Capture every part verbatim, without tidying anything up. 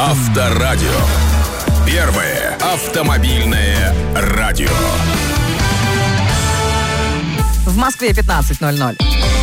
Авторадио. Первое автомобильное радио. В Москве пятнадцать ноль ноль.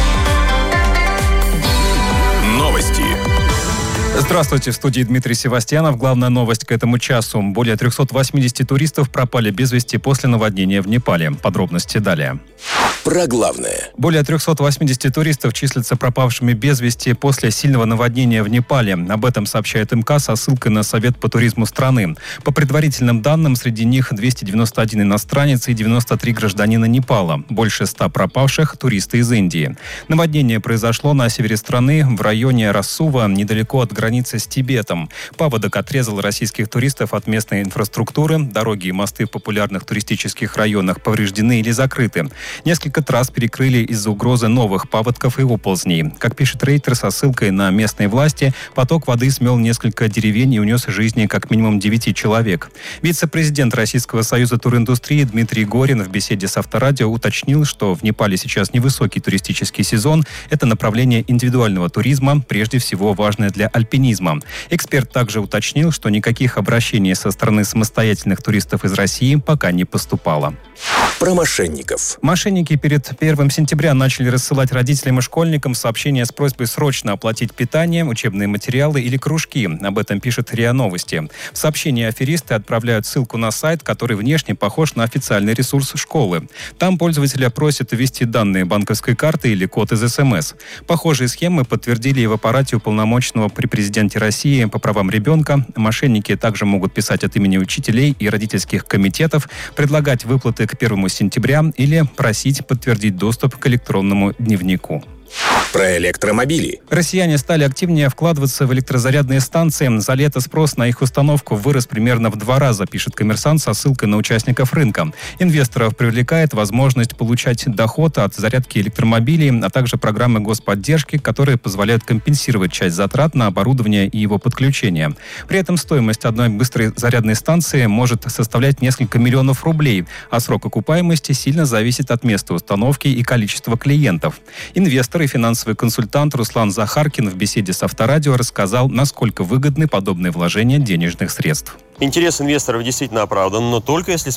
Новости. Здравствуйте, в студии Дмитрий Севастьянов. Главная новость к этому часу. Более триста восемьдесят туристов пропали без вести после наводнения в Непале. Подробности далее. Про главное. Более триста восемьдесят туристов числятся пропавшими без вести после сильного наводнения в Непале. Об этом сообщает МК со ссылкой на Совет по туризму страны. По предварительным данным, среди них двести девяносто один иностранец и девяносто три гражданина Непала. Больше ста пропавших – туристы из Индии. Наводнение произошло на севере страны, в районе Рассува, недалеко от границы с Тибетом. Паводок отрезал российских туристов от местной инфраструктуры. Дороги и мосты в популярных туристических районах повреждены или закрыты. Несколько трасс перекрыли из-за угрозы новых паводков и оползней. Как пишет Рейтер со ссылкой на местные власти, поток воды смел несколько деревень и унес жизни как минимум девяти человек. Вице-президент Российского союза туриндустрии Дмитрий Горин в беседе с Авторадио уточнил, что в Непале сейчас невысокий туристический сезон. Это направление индивидуального туризма, прежде всего важное для альпинизма. Эксперт также уточнил, что никаких обращений со стороны самостоятельных туристов из России пока не поступало. Про мошенников. Мошенники перед первым сентября начали рассылать родителям и школьникам сообщения с просьбой срочно оплатить питание, учебные материалы или кружки. Об этом пишет РИА Новости. В сообщении аферисты отправляют ссылку на сайт, который внешне похож на официальный ресурс школы. Там пользователя просят ввести данные банковской карты или код из СМС. Похожие схемы подтвердили и в аппарате уполномоченного при президенте России по правам ребенка. Мошенники также могут писать от имени учителей и родительских комитетов, предлагать выплаты к первому сентября или просить подтвердить доступ к электронному дневнику. Про электромобили. Россияне стали активнее вкладываться в электрозарядные станции. За лето спрос на их установку вырос примерно в два раза, пишет «Коммерсант» со ссылкой на участников рынка. Инвесторов привлекает возможность получать доход от зарядки электромобилей, а также программы господдержки, которые позволяют компенсировать часть затрат на оборудование и его подключение. При этом стоимость одной быстрой зарядной станции может составлять несколько миллионов рублей, а срок окупаемости сильно зависит от места установки и количества клиентов. Инвестор и финансовый консультант Руслан Захаркин в беседе с Авторадио рассказал, насколько выгодны подобные вложения денежных средств. Интерес инвесторов действительно оправдан, но только если